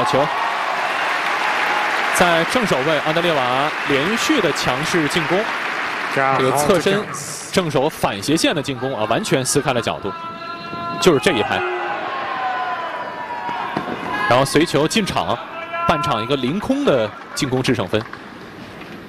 好球，在正手位安德烈瓦连续的强势进攻，这个侧身正手反斜线的进攻啊，完全撕开了角度，就是这一拍。然后随球进场，半场一个凌空的进攻制胜分。